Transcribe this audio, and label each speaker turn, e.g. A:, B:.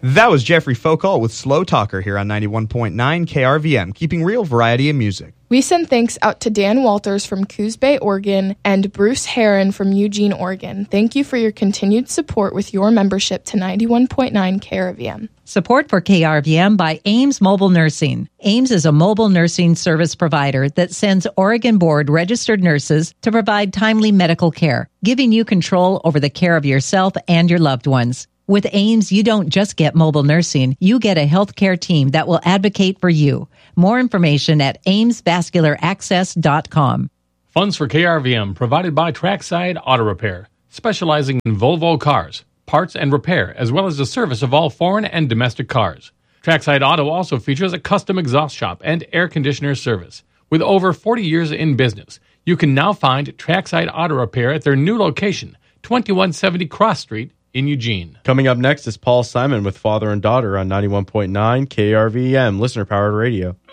A: That was Jeffrey Fokal with Slow Talker here on 91.9 KRVM, keeping real variety of music.
B: We send thanks out to Dan Walters from Coos Bay, Oregon, and Bruce Heron from Eugene, Oregon. Thank you for your continued support with your membership to 91.9 KRVM.
C: Support for KRVM by Ames Mobile Nursing. Ames is a mobile nursing service provider that sends Oregon Board registered nurses to provide timely medical care, giving you control over the care of yourself and your loved ones. With Ames, you don't just get mobile nursing, you get a healthcare team that will advocate for you. More information at amesvascularaccess.com.
D: Funds for KRVM provided by Trackside Auto Repair, specializing in Volvo cars, parts and repair, as well as the service of all foreign and domestic cars. Trackside Auto also features a custom exhaust shop and air conditioner service. With over 40 years in business, you can now find Trackside Auto Repair at their new location, 2170 Cross Street, in Eugene.
E: Coming up next is Paul Simon with Father and Daughter on 91.9 KRVM, listener-powered radio.